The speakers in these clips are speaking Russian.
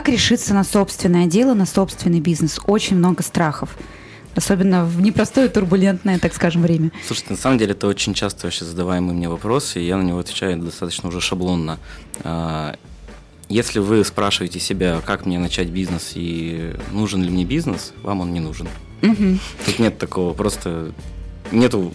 Как решиться на собственное дело, на собственный бизнес? Очень много страхов. Особенно в непростое, турбулентное, так скажем, время. Слушайте, на самом деле это очень часто вообще задаваемый мне вопрос, и я на него отвечаю достаточно уже шаблонно. Если вы спрашиваете себя, как мне начать бизнес и нужен ли мне бизнес, вам он не нужен. Тут нет такого, просто нету...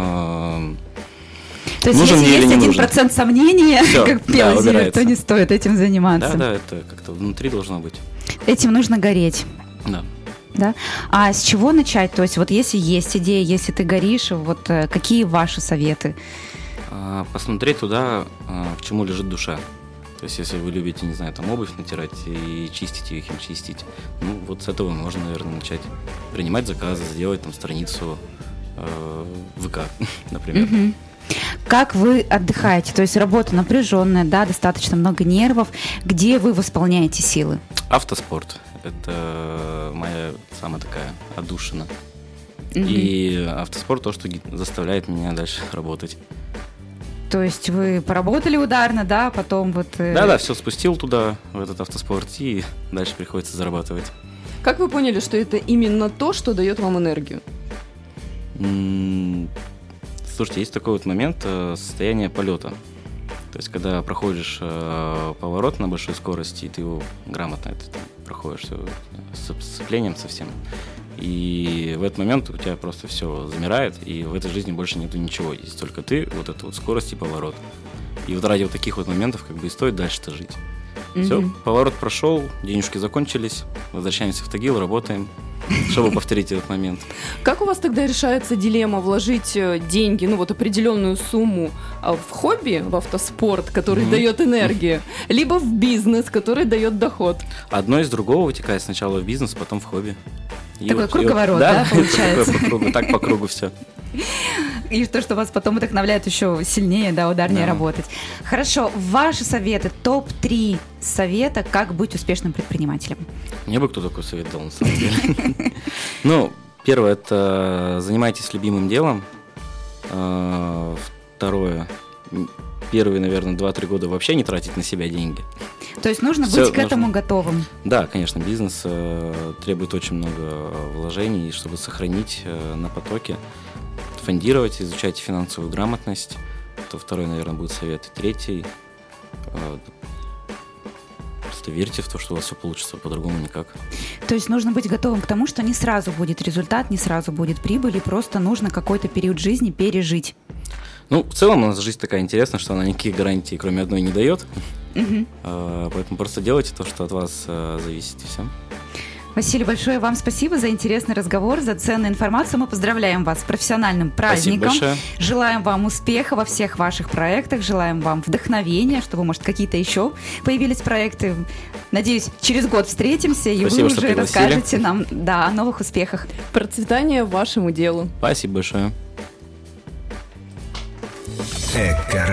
То есть, если есть 1% сомнения, всё, как пел Зиверт, убирается. то не стоит этим заниматься. Да, это как-то внутри должно быть. Этим нужно гореть. Да. Да? А с чего начать? То есть, вот если есть идея, если ты горишь, вот какие ваши советы? Посмотреть туда, к чему лежит душа. То есть, если вы любите, не знаю, там обувь натирать и чистить ее, химчистить, ну, вот с этого можно, наверное, начать. Принимать заказы, сделать там страницу ВК, например. Как вы отдыхаете? То есть, работа напряженная, да, достаточно много нервов. Где вы восполняете силы? Автоспорт. Это моя самая такая отдушина. И автоспорт то, что заставляет меня дальше работать. То есть вы поработали ударно, да, потом вот... Да, все спустил туда, в этот автоспорт, и дальше приходится зарабатывать. Как вы поняли, что это именно то, что дает вам энергию? Слушайте, есть такой вот момент состояния полета. То есть, когда проходишь поворот на большой скорости, и ты его грамотно проходишь с сцеплением совсем, и в этот момент у тебя просто все замирает, и в этой жизни больше нету ничего. Есть только ты, вот эта вот скорость и поворот. И вот ради вот таких вот моментов как бы и стоит дальше-то жить. Все, поворот прошел, денежки закончились, возвращаемся в Тагил, работаем, чтобы повторить этот момент. Как у вас тогда решается дилемма вложить деньги, ну вот определенную сумму в хобби, в автоспорт, который дает энергию, либо в бизнес, который дает доход? Одно из другого вытекает: сначала в бизнес, потом в хобби. Такой круговорот, да, получается? Так по кругу все. И то, что вас потом вдохновляет еще сильнее, да, ударнее работать. Хорошо, ваши советы, топ-3 совета, как быть успешным предпринимателем? Мне бы кто такой совет дал, на самом деле. Ну, первое, это занимайтесь любимым делом. Второе, первые, наверное, 2-3 года вообще не тратить на себя деньги. То есть нужно быть к этому готовым? Да, конечно, бизнес требует очень много вложений, и чтобы сохранить на потоке, фондировать, изучать финансовую грамотность. Это второй, наверное, будет совет. И третий, просто верьте в то, что у вас все получится, по-другому никак. То есть нужно быть готовым к тому, что не сразу будет результат, не сразу будет прибыль, и просто нужно какой-то период жизни пережить. Ну, в целом у нас жизнь такая интересная, что она никаких гарантий, кроме одной, не дает. Поэтому просто делайте то, что от вас зависит, и все. Василий, большое вам спасибо за интересный разговор, за ценную информацию. Мы поздравляем вас с профессиональным праздником. Спасибо большое. Желаем вам успеха во всех ваших проектах, желаем вам вдохновения, чтобы, может, какие-то еще появились проекты. Надеюсь, через год встретимся, и спасибо, вы уже расскажете нам, да, о новых успехах. Процветания вашему делу. Спасибо большое.